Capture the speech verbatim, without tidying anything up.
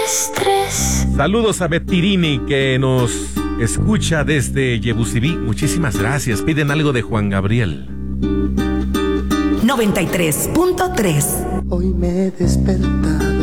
estrés. Saludos a Betirini que nos escucha desde Yebusibí. Muchísimas gracias. Piden algo de Juan Gabriel. noventa y tres punto tres. Hoy me he despertado